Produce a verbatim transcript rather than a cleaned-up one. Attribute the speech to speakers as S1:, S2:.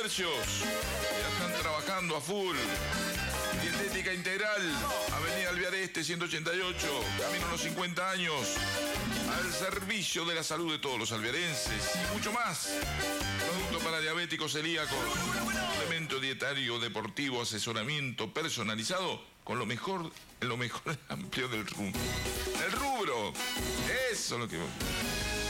S1: Comercios. Ya están trabajando a full. Dietética Integral, Avenida Alvear Este, ciento ochenta y ocho, camino a los cincuenta años, al servicio de la salud de todos los alvearenses y mucho más. Producto para diabéticos celíacos, suplemento dietario, deportivo, asesoramiento personalizado con lo mejor, lo mejor amplio del rubro. El rubro, eso es lo que...